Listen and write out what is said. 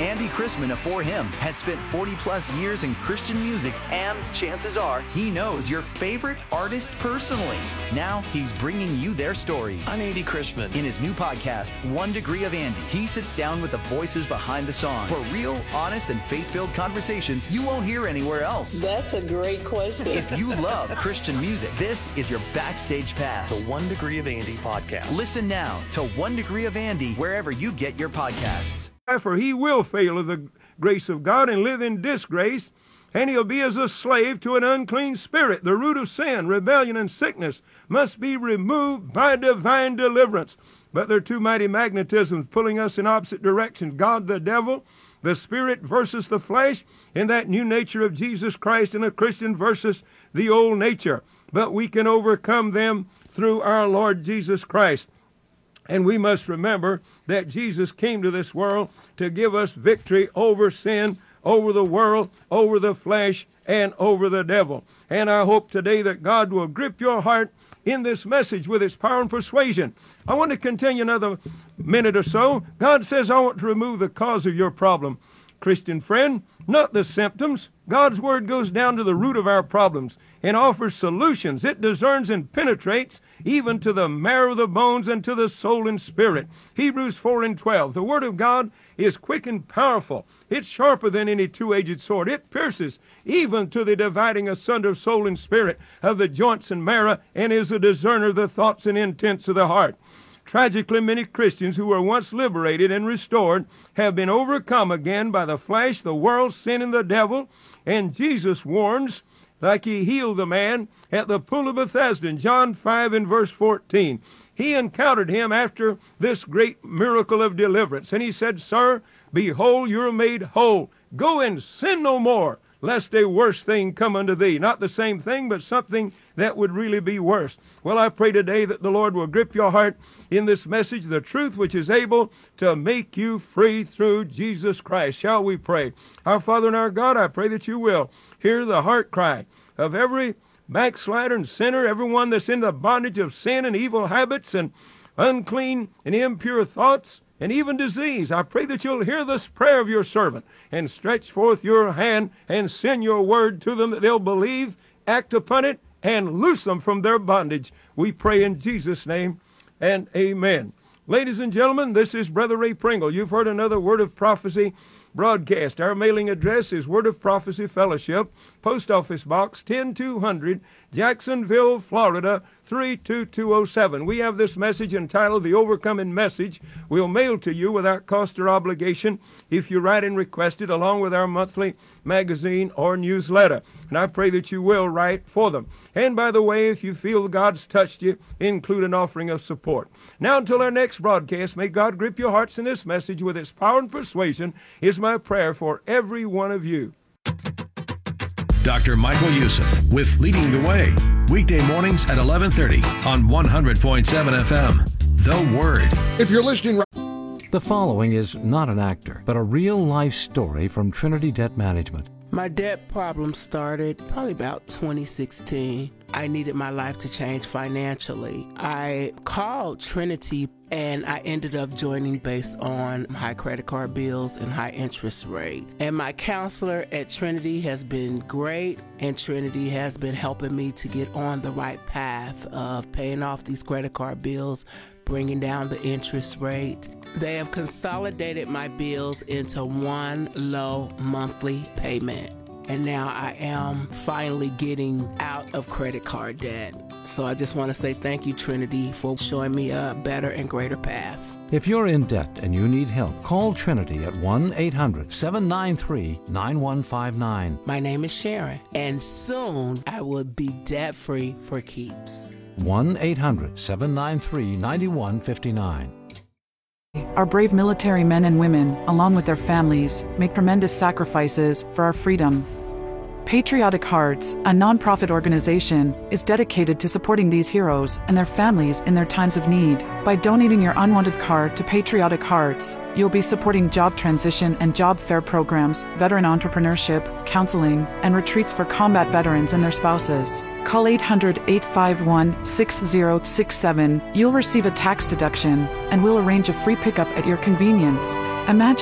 Andy Chrisman of For Him has spent 40-plus years in Christian music, and chances are he knows your favorite artist personally. Now he's bringing you their stories. I'm Andy Chrisman. In his new podcast, 1 Degree of Andy, he sits down with the voices behind the songs for real, honest, and faith-filled conversations you won't hear anywhere else. That's a great question. If you love Christian music, this is your backstage pass. The 1 Degree of Andy podcast. Listen now to 1 Degree of Andy wherever you get your podcasts. For he will fail of the grace of God and live in disgrace, and he'll be as a slave to an unclean spirit. The root of sin, rebellion, and sickness must be removed by divine deliverance. But there are two mighty magnetisms pulling us in opposite directions. God the devil, the spirit versus the flesh, and that new nature of Jesus Christ, and a Christian versus the old nature. But we can overcome them through our Lord Jesus Christ. And we must remember that Jesus came to this world to give us victory over sin, over the world, over the flesh, and over the devil. And I hope today that God will grip your heart in this message with its power and persuasion. I want to continue another minute or so. God says, I want to remove the cause of your problem. Christian friend, not the symptoms. God's word goes down to the root of our problems and offers solutions. It discerns and penetrates even to the marrow of the bones and to the soul and spirit. Hebrews 4:12. The word of God is quick and powerful. It's sharper than any two-edged sword. It pierces even to the dividing asunder of soul and spirit, of the joints and marrow, and is a discerner of the thoughts and intents of the heart. Tragically, many Christians who were once liberated and restored have been overcome again by the flesh, the world, sin, and the devil. And Jesus warns, like he healed the man at the pool of Bethesda in John 5 and verse 14. He encountered him after this great miracle of deliverance. And he said, Sir, behold, you're made whole. Go and sin no more, lest a worse thing come unto thee. Not the same thing, but something that would really be worse. Well, I pray today that the Lord will grip your heart in this message, the truth which is able to make you free through Jesus Christ. Shall we pray? Our Father and our God, I pray that you will hear the heart cry of every backslider and sinner, everyone that's in the bondage of sin and evil habits and unclean and impure thoughts, and even disease. I pray that you'll hear this prayer of your servant and stretch forth your hand and send your word to them that they'll believe, act upon it, and loose them from their bondage. We pray in Jesus' name, and amen. Ladies and gentlemen, this is Brother Ray Pringle. You've heard another Word of Prophecy broadcast. Our mailing address is Word of Prophecy Fellowship, Post Office Box 10200, Jacksonville, Florida 32207. We have this message entitled The Overcoming Message. We'll mail to you without cost or obligation if you write and request it, along with our monthly magazine or newsletter. And I pray that you will write for them. And by the way, if you feel God's touched you, include an offering of support. Now until our next broadcast, may God grip your hearts in this message with its power and persuasion is my prayer for every one of you. Dr. Michael Youssef with Leading the Way. Weekday mornings at 11:30 on 100.7 FM. The Word. If you're listening The following is not an actor, but a real-life story from Trinity Debt Management. My debt problem started probably about 2016. I needed my life to change financially. I called Trinity and I ended up joining based on high credit card bills and high interest rate. And my counselor at Trinity has been great, and Trinity has been helping me to get on the right path of paying off these credit card bills, bringing down the interest rate. They have consolidated my bills into one low monthly payment. And now I am finally getting out of credit card debt. So I just want to say thank you, Trinity, for showing me a better and greater path. If you're in debt and you need help, call Trinity at 1-800-793-9159. My name is Sharon, and soon I will be debt-free for keeps. 1-800-793-9159. Our brave military men and women, along with their families, make tremendous sacrifices for our freedom. Patriotic Hearts, a nonprofit organization, is dedicated to supporting these heroes and their families in their times of need. By donating your unwanted card to Patriotic Hearts, you'll be supporting job transition and job fair programs, veteran entrepreneurship, counseling, and retreats for combat veterans and their spouses. Call 800-851-6067. You'll receive a tax deduction, and we'll arrange a free pickup at your convenience. Imagine